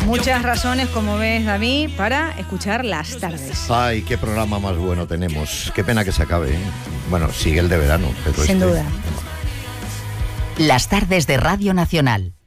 Muchas razones, como ves, David, para escuchar Las Tardes. Ay, qué programa más bueno tenemos. Qué pena que se acabe, ¿eh? Bueno, sigue el de verano, pero sin duda. Las Tardes de Radio Nacional.